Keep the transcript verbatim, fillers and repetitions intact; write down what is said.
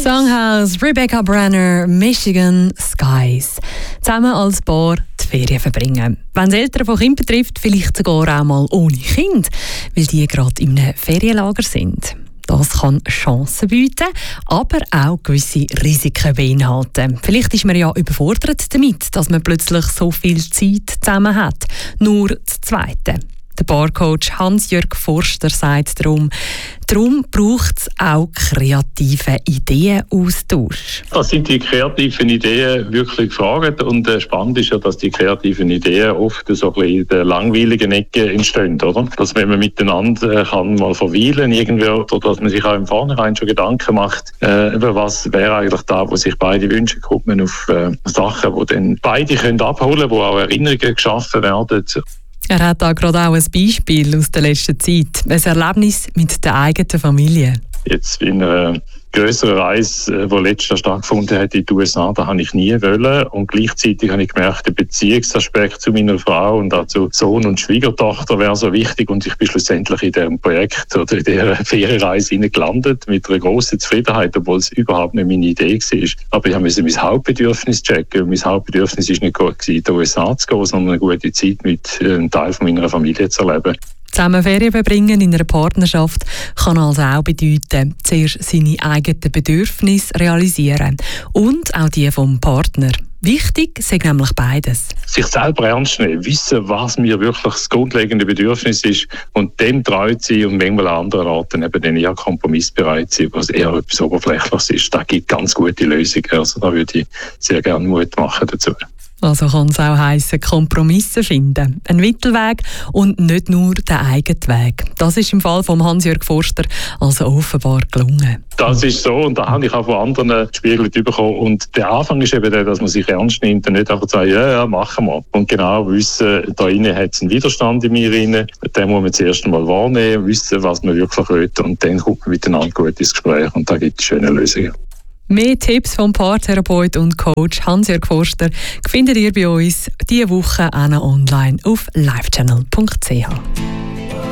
Songhouse, Rebecca Brenner, Michigan Skies. Zusammen als Paar die Ferien verbringen. Wenn es Eltern von Kindern betrifft, vielleicht sogar auch mal ohne Kind, weil die gerade in einem Ferienlager sind. Das kann Chancen bieten, aber auch gewisse Risiken beinhalten. Vielleicht ist man ja überfordert damit, dass man plötzlich so viel Zeit zusammen hat. Nur das Zweite. Der Barcoach Hans-Jörg Forster sagt darum, darum braucht es auch kreative Ideenaustausch. Das sind die kreativen Ideen wirklich gefragt und äh, spannend ist ja, dass die kreativen Ideen oft so ein bisschen in der langweiligen Ecke entstehen, oder? Dass wenn man miteinander äh, kann mal verweilen irgendwie, oder dass man sich auch im Vornherein schon Gedanken macht, äh, über was wäre eigentlich da, wo sich beide wünschen, kommt man auf äh, Sachen, die dann beide können abholen können, wo auch Erinnerungen geschaffen werden. Er hat da gerade auch ein Beispiel aus der letzten Zeit. Ein Erlebnis mit der eigenen Familie. Jetzt in einer grösseren Reise, die letztes Jahr stattgefunden hat in den U S A, da habe ich nie wollen. Und gleichzeitig habe ich gemerkt, der Beziehungsaspekt zu meiner Frau und auch zu Sohn und Schwiegertochter wäre so wichtig. Und ich bin schlussendlich in diesem Projekt oder in dieser Ferienreise gelandet mit einer grossen Zufriedenheit, obwohl es überhaupt nicht meine Idee war. Aber ich musste mein Hauptbedürfnis checken. Und mein Hauptbedürfnis war nicht gut, in die U S A zu gehen, sondern eine gute Zeit mit einem Teil von meiner Familie zu erleben. Zusammen Ferien verbringen in einer Partnerschaft kann also auch bedeuten, zuerst seine eigenen Bedürfnisse realisieren und auch die vom Partner. Wichtig ist nämlich beides. Sich selber ernst nehmen, wissen, was mir wirklich das grundlegende Bedürfnis ist und dann treu sein und manchmal an anderen Orten eben dann eher kompromissbereit sein, was eher etwas Oberflächliches ist. Da gibt ganz gute Lösungen. Also da würde ich sehr gerne Mut machen dazu. Also kann es auch heissen, Kompromisse finden. Ein Mittelweg und nicht nur der eigene Weg. Das ist im Fall von Hans-Jörg Forster also offenbar gelungen. Das ist so und da habe ich auch von anderen gespiegelt bekommen. Und der Anfang ist eben der, dass man sich ernst nimmt und nicht einfach sagt, ja, ja, machen wir. Und genau wissen, da innen hat es einen Widerstand in mir rein. Den muss man zuerst einmal wahrnehmen, wissen, was man wirklich will. Und dann kommt man miteinander gut ins Gespräch und da gibt es schöne Lösungen. Mehr Tipps vom Paartherapeut und Coach Hans-Jörg Forster findet ihr bei uns diese Woche online auf livechannel punkt c h.